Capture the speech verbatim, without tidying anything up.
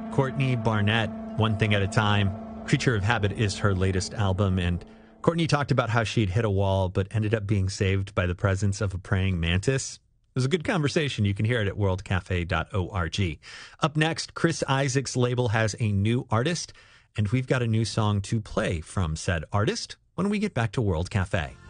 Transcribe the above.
Courtney Barnett, One Thing at a Time. Creature of Habit is her latest album, and Courtney talked about how she'd hit a wall but ended up being saved by the presence of a praying mantis. It was a good conversation. You can hear it at world cafe dot org. Up next, Chris Isaak's label has a new artist, and we've got a new song to play from said artist when we get back to World Cafe.